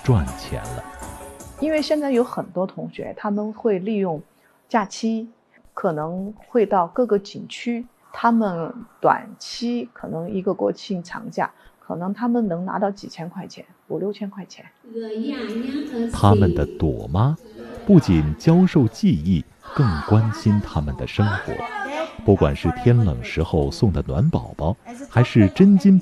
赚钱了。 因为现在有很多同学，他们会利用假期，可能会到各个景区，他们短期可能一个国庆长假，可能他们能拿到几千块钱，5、6千块钱。 他们的朵妈不仅教授技艺，更关心他们的生活。不管是天冷时候送的暖宝宝，还是真金